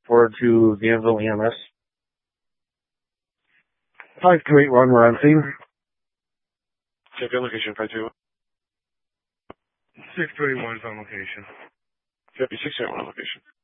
forward to Danville EMS. 5281, we're on scene. Check your location, 521. 6281 is on location. 5681 on location.